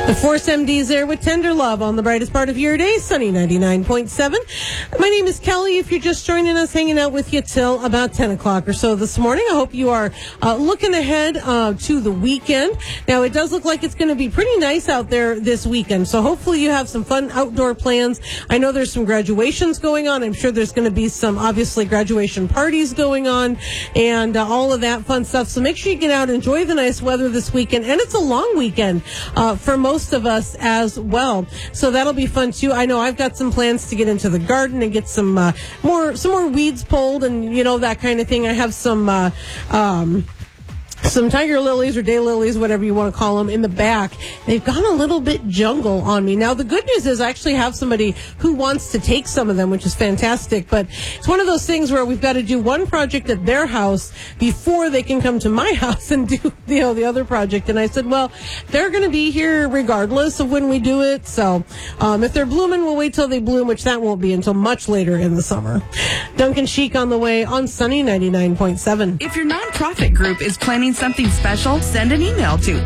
The Force MDs there with Tender Love on the brightest part of your day, sunny 99.7. My name is Kelly. If you're just joining us, hanging out with you till about 10 o'clock or so this morning. I hope you are looking ahead to the weekend. Now, it does look like it's going to be pretty nice out there this weekend, so hopefully you have some fun outdoor plans. I know there's some graduations going on. I'm sure there's going to be some, obviously, graduation parties going on and all of that fun stuff. So make sure you get out, enjoy the nice weather this weekend. And it's a long weekend for most of us as well. So that'll be fun too. I know I've got some plans to get into the garden and get some more weeds pulled and, you know, that kind of thing. I have some tiger lilies or daylilies, whatever you want to call them, in the back. They've gone a little bit jungle on me. Now, the good news is I actually have somebody who wants to take some of them, which is fantastic. But it's one of those things where we've got to do one project at their house before they can come to my house and do, you know, the other project. And I said, well, they're going to be here regardless of when we do it. So if they're blooming, we'll wait till they bloom, which that won't be until much later in the summer. Duncan Sheik on the way on Sunny 99.7. If your nonprofit group is planning something special, send an email to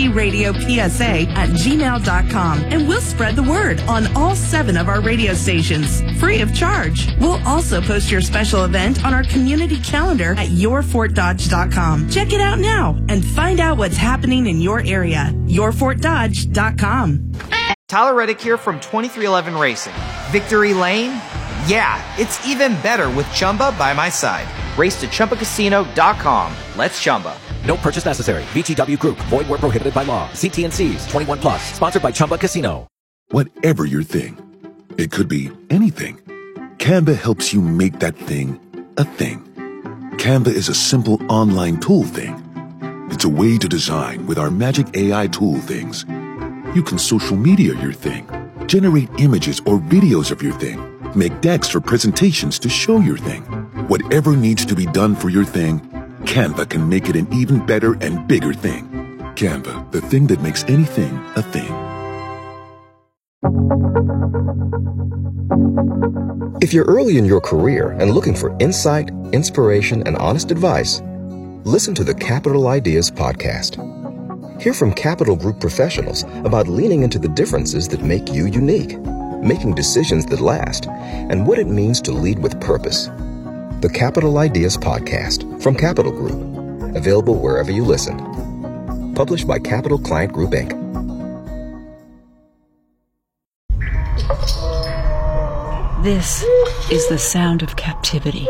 fdradiopsa@gmail.com and we'll spread the word on all 7 of our radio stations, free of charge. We'll also post your special event on our community calendar at yourfortdodge.com. Check it out now and find out what's happening in your area. yourfortdodge.com. Tyler Reddick here from 2311 Racing. Victory Lane? Yeah, it's even better with Chumba by my side. Race to ChumbaCasino.com. Let's Chumba. No purchase necessary. VGW Group. Void where prohibited by law. See T&Cs. 21 plus. Sponsored by Chumba Casino. Whatever your thing, it could be anything. Canva helps you make that thing a thing. Canva is a simple online tool thing. It's a way to design with our magic AI tool things. You can social media your thing, generate images or videos of your thing, make decks for presentations to show your thing. Whatever needs to be done for your thing, Canva can make it an even better and bigger thing. Canva, the thing that makes anything a thing. If you're early in your career and looking for insight, inspiration, and honest advice, listen to the Capital Ideas podcast. Hear from Capital Group professionals about leaning into the differences that make you unique, making decisions that last, and what it means to lead with purpose. The Capital Ideas Podcast from Capital Group. Available wherever you listen. Published by Capital Client Group, Inc. This is the sound of captivity.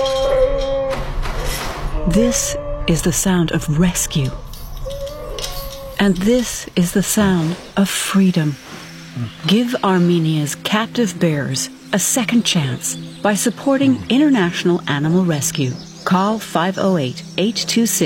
This is the sound of rescue. And this is the sound of freedom. Give Armenia's captive bears a second chance by supporting International Animal Rescue. Call 508-826